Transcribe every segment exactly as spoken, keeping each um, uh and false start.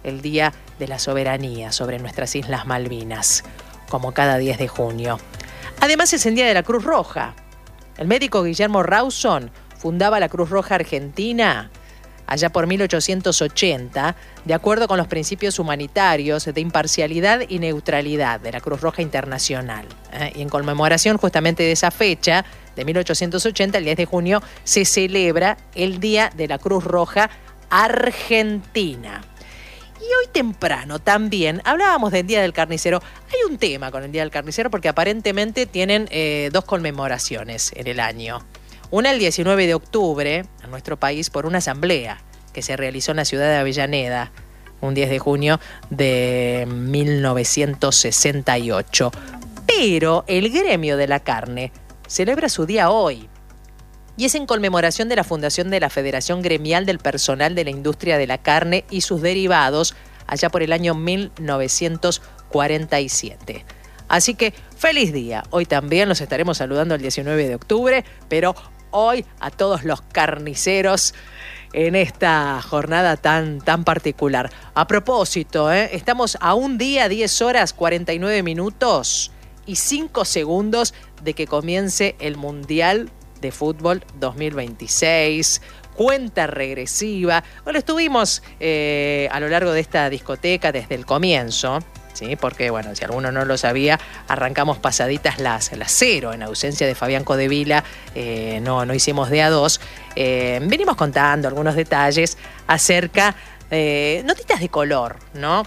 el Día de la Soberanía sobre nuestras Islas Malvinas, como cada diez de junio. Además es el Día de la Cruz Roja. El médico Guillermo Rawson fundaba la Cruz Roja Argentina allá por mil ochocientos ochenta, de acuerdo con los principios humanitarios de imparcialidad y neutralidad de la Cruz Roja Internacional. ¿eh? Y en conmemoración justamente de esa fecha, de mil ochocientos ochenta, el diez de junio, se celebra el Día de la Cruz Roja Argentina. Y hoy temprano también hablábamos del Día del Carnicero. Hay un tema con el Día del Carnicero porque aparentemente tienen eh, dos conmemoraciones en el año. Una el diecinueve de octubre, en nuestro país, por una asamblea que se realizó en la ciudad de Avellaneda, un diez de junio de mil novecientos sesenta y ocho. Pero el gremio de la carne celebra su día hoy. Y es en conmemoración de la fundación de la Federación Gremial del Personal de la Industria de la Carne y sus derivados, allá por el año mil novecientos cuarenta y siete. Así que, feliz día. Hoy también los estaremos saludando el diecinueve de octubre, pero hoy a todos los carniceros en esta jornada tan, tan particular. A propósito, ¿eh? estamos a un día, diez horas, cuarenta y nueve minutos y cinco segundos de que comience el Mundial de Fútbol dos mil veintiséis. Cuenta regresiva. Bueno, estuvimos eh, a lo largo de esta discoteca desde el comienzo. Sí, porque, bueno, si alguno no lo sabía, arrancamos pasaditas las, las cero, en ausencia de Fabián Codevila, eh, no, no hicimos de a dos. Eh, venimos contando algunos detalles acerca de eh, notitas de color, ¿no?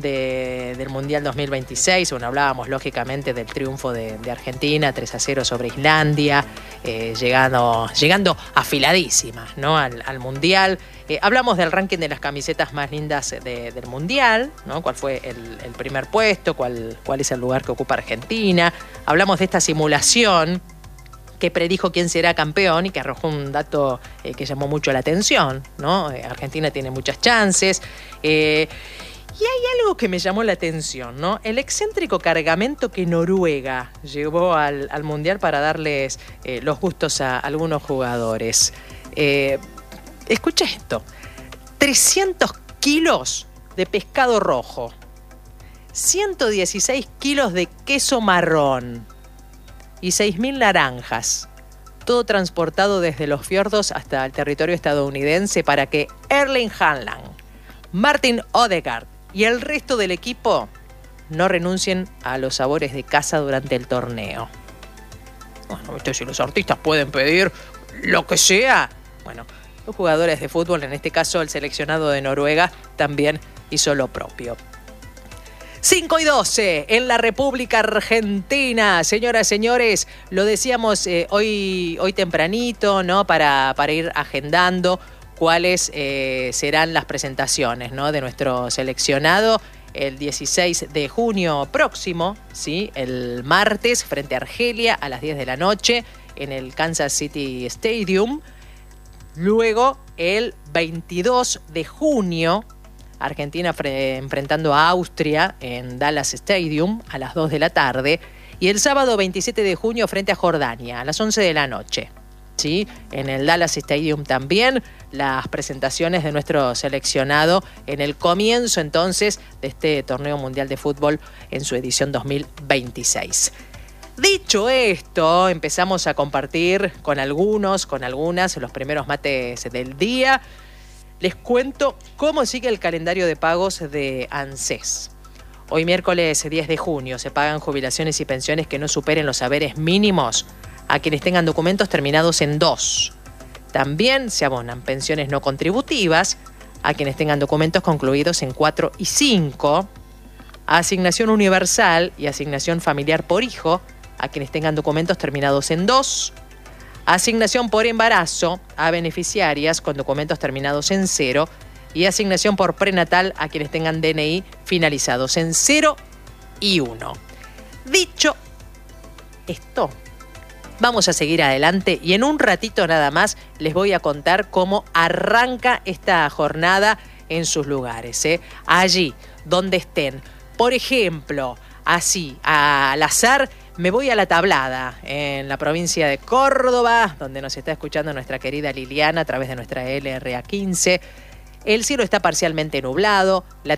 De, del Mundial dos mil veintiséis. Bueno, hablábamos lógicamente del triunfo de, de Argentina, tres a cero sobre Islandia, eh, llegando, llegando afiladísimas, ¿no? al, al Mundial. Eh, hablamos del ranking de las camisetas más lindas de, del Mundial, ¿no? Cuál fue el, el primer puesto, cuál, cuál es el lugar que ocupa Argentina. Hablamos de esta simulación que predijo quién será campeón y que arrojó un dato eh, que llamó mucho la atención, ¿no? Eh, Argentina tiene muchas chances. Eh, Y hay algo que me llamó la atención, ¿no? El excéntrico cargamento que Noruega llevó al, al Mundial para darles eh, los gustos a algunos jugadores. Eh, escucha esto. trescientos kilos de pescado rojo. ciento dieciséis kilos de queso marrón. Y seis mil naranjas. Todo transportado desde los fiordos hasta el territorio estadounidense para que Erling Haaland, Martin Odegaard y el resto del equipo no renuncien a los sabores de casa durante el torneo. Bueno, ¿viste? Si los artistas pueden pedir lo que sea, bueno, los jugadores de fútbol, en este caso el seleccionado de Noruega, también hizo lo propio. cinco y doce en la República Argentina. Señoras, señores, lo decíamos eh, hoy, hoy tempranito, ¿no? Para, para ir agendando cuáles eh, serán las presentaciones, ¿no? de nuestro seleccionado el dieciséis de junio próximo, ¿sí? el martes, frente a Argelia a las diez de la noche en el Kansas City Stadium. Luego, el veintidós de junio, Argentina enfrentando a Austria en Dallas Stadium a las dos de la tarde. Y el sábado veintisiete de junio frente a Jordania a las once de la noche. ¿Sí? En el Dallas Stadium también las presentaciones de nuestro seleccionado en el comienzo entonces de este torneo mundial de fútbol en su edición dos mil veintiséis. Dicho esto, empezamos a compartir con algunos, con algunas, los primeros mates del día. Les cuento cómo sigue el calendario de pagos de ANSES. Hoy miércoles diez de junio se pagan jubilaciones y pensiones que no superen los haberes mínimos a quienes tengan documentos terminados en dos. También se abonan pensiones no contributivas a quienes tengan documentos concluidos en cuatro y cinco. Asignación universal y asignación familiar por hijo a quienes tengan documentos terminados en dos. Asignación por embarazo a beneficiarias con documentos terminados en cero. Y asignación por prenatal a quienes tengan D N I finalizados en cero y uno. Dicho esto, vamos a seguir adelante y en un ratito nada más les voy a contar cómo arranca esta jornada en sus lugares, ¿eh? Allí donde estén. Por ejemplo, así, al azar, me voy a La Tablada, en la provincia de Córdoba, donde nos está escuchando nuestra querida Liliana a través de nuestra L R A quince. El cielo está parcialmente nublado, la